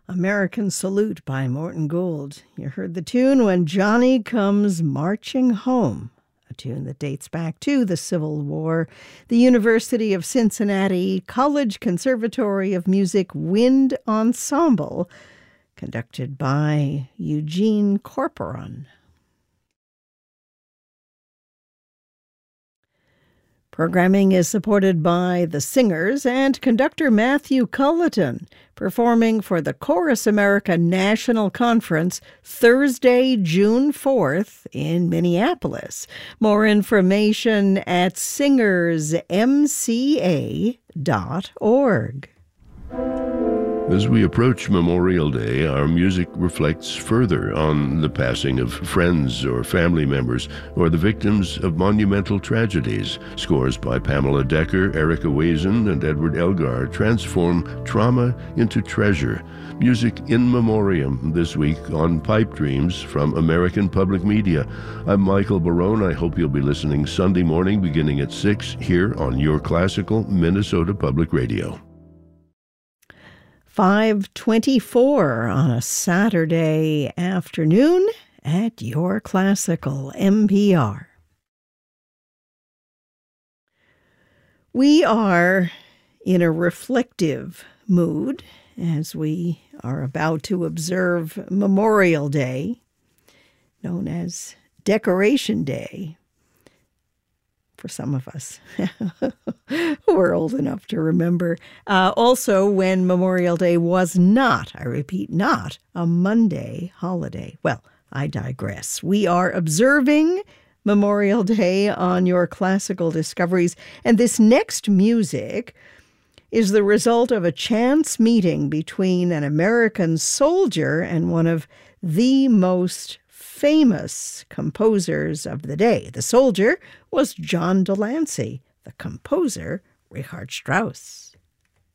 American Salute by Morton Gould. You heard the tune When Johnny Comes Marching Home, a tune that dates back to the Civil War. The University of Cincinnati College Conservatory of Music Wind Ensemble, conducted by Eugene Corporon. Programming is supported by the singers and conductor Matthew Culleton, performing for the Chorus America National Conference Thursday, June 4th in Minneapolis. More information at singersmca.org. As we approach Memorial Day, our music reflects further on the passing of friends or family members or the victims of monumental tragedies. Scores by Pamela Decker, Erica Wazen, and Edward Elgar transform trauma into treasure. Music in memoriam this week on Pipe Dreams from American Public Media. I'm Michael Barone. I hope you'll be listening Sunday morning beginning at 6 here on Your Classical Minnesota Public Radio. 5:24 on a Saturday afternoon at Your Classical NPR. We are in a reflective mood as we are about to observe Memorial Day, known as Decoration Day, for some of us who are old enough to remember. Also, when Memorial Day was not, I repeat, not a Monday holiday. Well, I digress. We are observing Memorial Day on Your Classical Discoveries, and this next music is the result of a chance meeting between an American soldier and one of the most famous composers of the day. The soldier was John Delancey, the composer Richard Strauss.